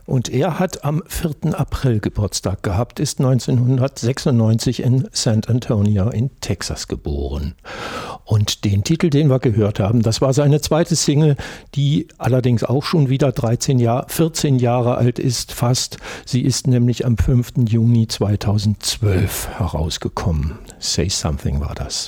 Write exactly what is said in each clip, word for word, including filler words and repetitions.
Und er hat am vierten April Geburtstag gehabt, ist neunzehnhundertsechsundneunzig in San Antonio in Texas geboren. Und den Titel, den wir gehört haben, das war seine zweite Single, die allerdings auch schon wieder dreizehn Jahre, vierzehn Jahre alt ist fast. Sie ist nämlich am fünften Juni zweitausendzwölf herausgekommen. Say Something war das.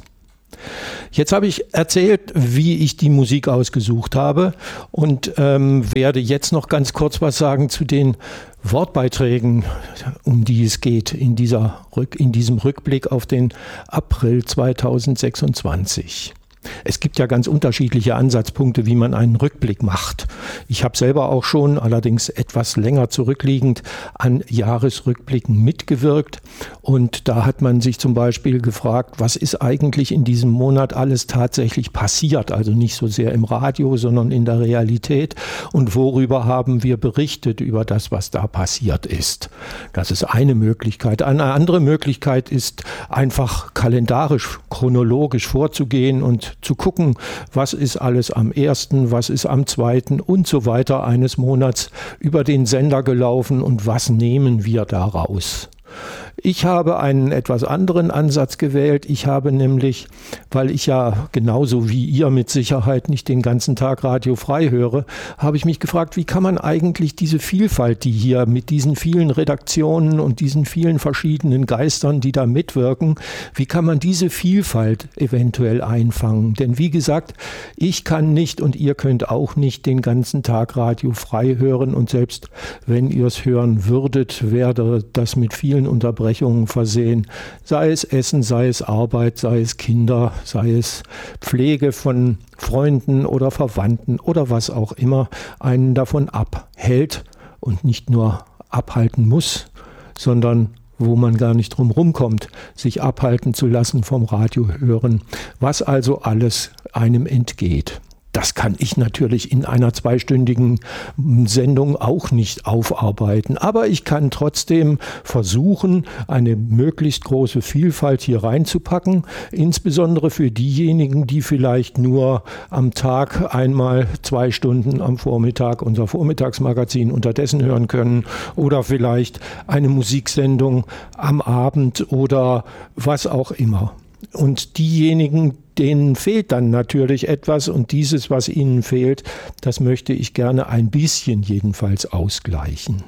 Jetzt habe ich erzählt, wie ich die Musik ausgesucht habe und ähm, werde jetzt noch ganz kurz was sagen zu den Wortbeiträgen, um die es geht in, dieser Rück, in diesem Rückblick auf den April zweitausendsechsundzwanzig. Es gibt ja ganz unterschiedliche Ansatzpunkte, wie man einen Rückblick macht. Ich habe selber auch schon, allerdings etwas länger zurückliegend, an Jahresrückblicken mitgewirkt. Und da hat man sich zum Beispiel gefragt, was ist eigentlich in diesem Monat alles tatsächlich passiert? Also nicht so sehr im Radio, sondern in der Realität. Und worüber haben wir berichtet über das, was da passiert ist? Das ist eine Möglichkeit. Eine andere Möglichkeit ist, einfach kalendarisch, chronologisch vorzugehen und zu gucken, was ist alles am ersten, was ist am zweiten und so weiter eines Monats über den Sender gelaufen und was nehmen wir daraus. Ich habe einen etwas anderen Ansatz gewählt. Ich habe nämlich, weil ich ja genauso wie ihr mit Sicherheit nicht den ganzen Tag Radio frei höre, habe ich mich gefragt, wie kann man eigentlich diese Vielfalt, die hier mit diesen vielen Redaktionen und diesen vielen verschiedenen Geistern, die da mitwirken, wie kann man diese Vielfalt eventuell einfangen? Denn wie gesagt, ich kann nicht und ihr könnt auch nicht den ganzen Tag Radio frei hören und selbst wenn ihr es hören würdet, wäre das mit vielen Unterbrechungen versehen, sei es Essen, sei es Arbeit, sei es Kinder, sei es Pflege von Freunden oder Verwandten oder was auch immer einen davon abhält und nicht nur abhalten muss, sondern wo man gar nicht drum rumkommt, sich abhalten zu lassen vom Radio hören, was also alles einem entgeht. Das kann ich natürlich in einer zweistündigen Sendung auch nicht aufarbeiten. Aber ich kann trotzdem versuchen, eine möglichst große Vielfalt hier reinzupacken. Insbesondere für diejenigen, die vielleicht nur am Tag einmal zwei Stunden am Vormittag unser Vormittagsmagazin unterdessen hören können. Oder vielleicht eine Musiksendung am Abend oder was auch immer. Und diejenigen, denen fehlt dann natürlich etwas und dieses, was ihnen fehlt, das möchte ich gerne ein bisschen jedenfalls ausgleichen.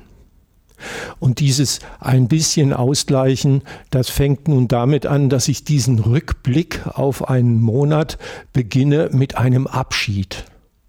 Und dieses ein bisschen ausgleichen, das fängt nun damit an, dass ich diesen Rückblick auf einen Monat beginne mit einem Abschied.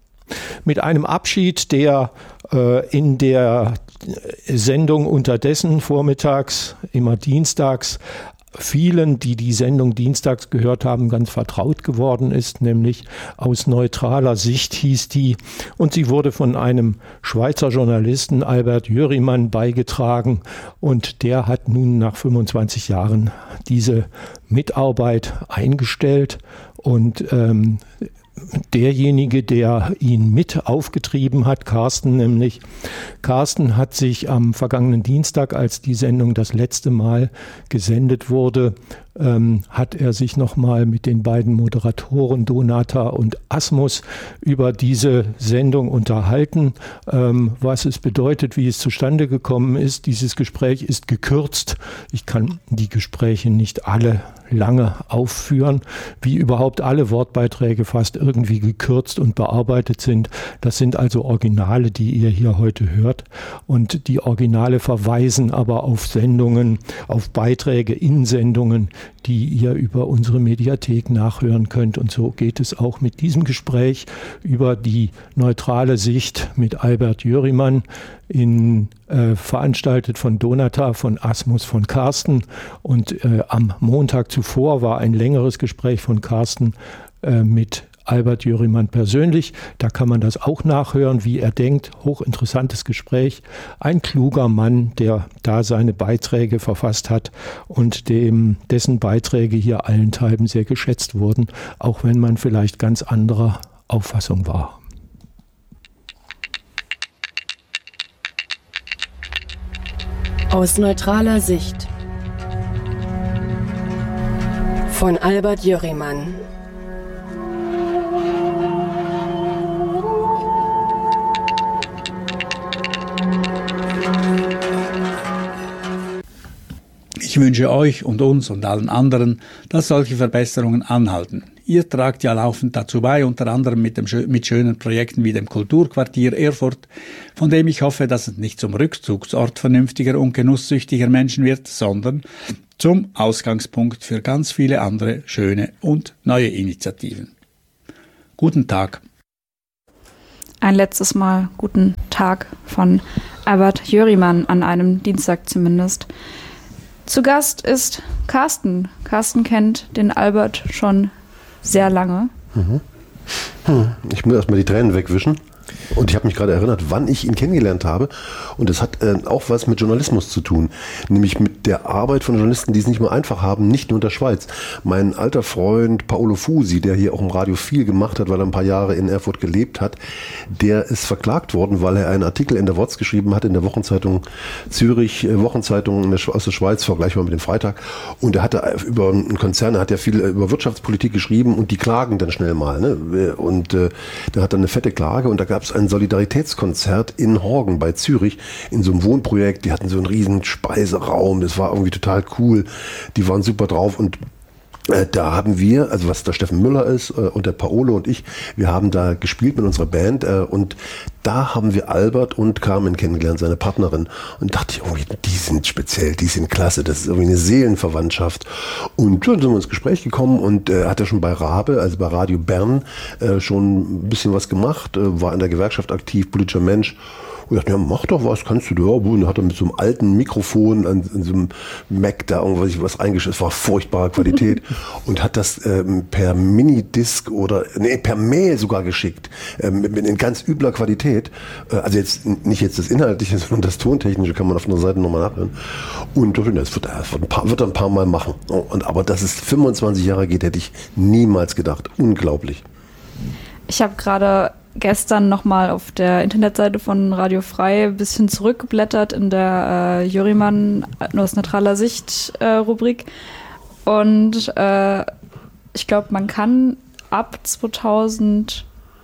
Mit einem Abschied, der äh, in der Sendung unterdessen vormittags, immer dienstags, vielen, die die Sendung dienstags gehört haben, ganz vertraut geworden ist, nämlich aus neutraler Sicht hieß die. Und sie wurde von einem Schweizer Journalisten, Albert Jörimann, beigetragen. Und der hat nun nach fünfundzwanzig Jahren diese Mitarbeit eingestellt. Und ähm, derjenige, der ihn mit aufgetrieben hat, Carsten nämlich. Carsten hat sich am vergangenen Dienstag, als die Sendung das letzte Mal gesendet wurde, ähm, hat er sich nochmal mit den beiden Moderatoren Donata und Asmus über diese Sendung unterhalten, ähm, was es bedeutet, wie es zustande gekommen ist. Dieses Gespräch ist gekürzt. Ich kann die Gespräche nicht alle lange aufführen, wie überhaupt alle Wortbeiträge fast irgendwie gekürzt und bearbeitet sind. Das sind also Originale, die ihr hier heute hört. Und die Originale verweisen aber auf Sendungen, auf Beiträge in Sendungen, die ihr über unsere Mediathek nachhören könnt. Und so geht es auch mit diesem Gespräch über die neutrale Sicht mit Albert Jörimann, in, äh, veranstaltet von Donata, von Asmus, von Carsten. Und äh, am Montag zuvor war ein längeres Gespräch von Carsten äh, mit Albert Jörimann persönlich. Da kann man das auch nachhören, wie er denkt. Hochinteressantes Gespräch. Ein kluger Mann, der da seine Beiträge verfasst hat und dem, dessen Beiträge hier allenthalben sehr geschätzt wurden, auch wenn man vielleicht ganz anderer Auffassung war. Aus neutraler Sicht von Albert Jörimann. Ich wünsche euch und uns und allen anderen, dass solche Verbesserungen anhalten. Ihr tragt ja laufend dazu bei, unter anderem mit, dem, mit schönen Projekten wie dem Kulturquartier Erfurt, von dem ich hoffe, dass es nicht zum Rückzugsort vernünftiger und genusssüchtiger Menschen wird, sondern zum Ausgangspunkt für ganz viele andere schöne und neue Initiativen. Guten Tag. Ein letztes Mal guten Tag von Albert Jörimann, an einem Dienstag zumindest. Zu Gast ist Carsten. Carsten kennt den Albert schon sehr lange. Mhm. Hm. Ich muss erstmal die Tränen wegwischen. Und ich habe mich gerade erinnert, wann ich ihn kennengelernt habe. Und das hat äh, auch was mit Journalismus zu tun. Nämlich mit der Arbeit von Journalisten, die es nicht mehr einfach haben, nicht nur in der Schweiz. Mein alter Freund Paolo Fusi, der hier auch im Radio viel gemacht hat, weil er ein paar Jahre in Erfurt gelebt hat, der ist verklagt worden, weil er einen Artikel in der W O Z geschrieben hat, in der Wochenzeitung Zürich, äh, Wochenzeitung in der, aus der Schweiz, vergleichbar mit dem Freitag. Und er hatte über einen Konzern, er hat ja viel über Wirtschaftspolitik geschrieben und die klagen dann schnell mal. Ne? Und äh, der hat dann eine fette Klage und da gab es ein Solidaritätskonzert in Horgen bei Zürich in so einem Wohnprojekt. Die hatten so einen riesen Speiseraum, das war irgendwie total cool. Die waren super drauf und äh, da haben wir, also was der Steffen Müller ist äh, und der Paolo und ich, wir haben da gespielt mit unserer Band äh, und da haben wir Albert und Carmen kennengelernt, seine Partnerin. Und dachte ich, irgendwie, die sind speziell, die sind klasse, das ist irgendwie eine Seelenverwandtschaft. Und dann sind wir ins Gespräch gekommen und er äh, hat ja schon bei Rabe, also bei Radio Bern, äh, schon ein bisschen was gemacht, äh, war in der Gewerkschaft aktiv, politischer Mensch. Und ich dachte, ja, mach doch was, kannst du da. Und hat er mit so einem alten Mikrofon an, an so einem Mac da irgendwas was eingeschaltet, es war furchtbare Qualität und hat das ähm, per Minidisc oder nee, per Mail sogar geschickt, ähm, mit, mit in ganz übler Qualität. Äh, also jetzt nicht jetzt das Inhaltliche, sondern das Tontechnische kann man auf einer Seite nochmal nachhören. Und das wird, das wird, ein paar, wird er ein paar Mal machen. Und, aber dass es fünfundzwanzig Jahre geht, hätte ich niemals gedacht. Unglaublich. Ich habe gerade gestern nochmal auf der Internetseite von Radio Frei ein bisschen zurückgeblättert in der äh, Jörimann aus neutraler Sicht äh, Rubrik und äh, ich glaube, man kann ab zweitausendneun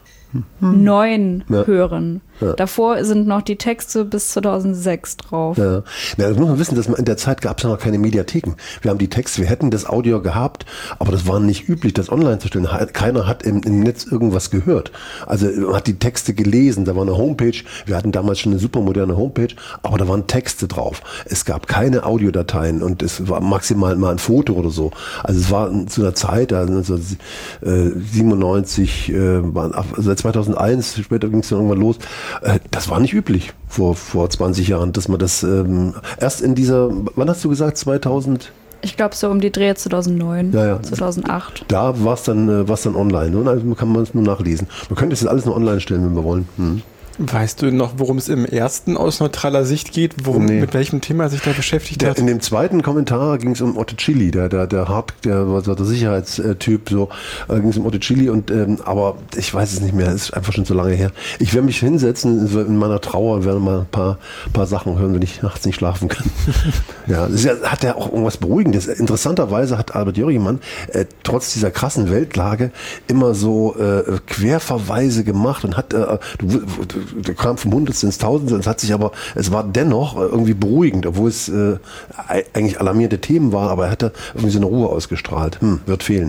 ja. hören. Ja. Davor sind noch die Texte bis zweitausendsechs drauf. Ja. Ja, das muss man wissen, dass man in der Zeit gab es ja noch keine Mediatheken. Wir haben die Texte, wir hätten das Audio gehabt, aber das war nicht üblich, das online zu stellen. Keiner hat im, im Netz irgendwas gehört. Also man hat die Texte gelesen, da war eine Homepage, wir hatten damals schon eine super moderne Homepage, aber da waren Texte drauf. Es gab keine Audiodateien und es war maximal mal ein Foto oder so. Also es war zu einer Zeit, also siebenundneunzig, äh, also zweitausendeins, später ging es dann irgendwann los. Das war nicht üblich vor, vor zwanzig Jahren, dass man das ähm, erst in dieser, wann hast du gesagt, zweitausend? Ich glaube so um die Dreh zweitausendneun, ja, ja. zweitausendacht. Da war es dann, äh, war's dann online, und also kann man es nur nachlesen. Man könnte das jetzt alles nur online stellen, wenn wir wollen. Hm. Weißt du noch, worum es im ersten aus neutraler Sicht geht? Worum, nee. Mit welchem Thema er sich da beschäftigt der, hat? In dem zweiten Kommentar ging es um Ottocilli, der, der, der Hard, der war so der Sicherheitstyp, so äh, ging es um Ottocilli und ähm, aber ich weiß es nicht mehr, es ist einfach schon so lange her. Ich werde mich hinsetzen in meiner Trauer und werde mal ein paar, paar Sachen hören, wenn ich nachts nicht schlafen kann. Ja, das ist ja, hat ja auch irgendwas Beruhigendes. Interessanterweise hat Albert Jörimann äh, trotz dieser krassen Weltlage immer so äh, Querverweise gemacht und hat äh, du, du, der kam vom Hundertste ins Tausendste, es hat sich aber, es war dennoch irgendwie beruhigend, obwohl es äh, eigentlich alarmierende Themen waren, aber er hatte irgendwie so eine Ruhe ausgestrahlt. Hm, wird fehlen.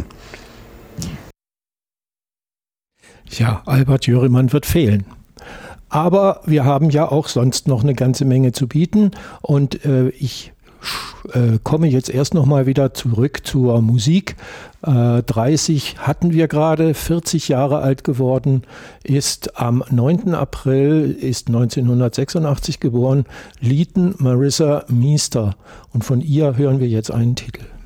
Ja, Albert Jörimann wird fehlen. Aber wir haben ja auch sonst noch eine ganze Menge zu bieten und äh, ich äh, komme jetzt erst noch mal wieder zurück zur Musik. Äh, dreißig hatten wir gerade, vierzig Jahre alt geworden, ist am neunten April, ist neunzehnhundertsechsundachtzig geboren, Leighton Marissa Meester. Und von ihr hören wir jetzt einen Titel.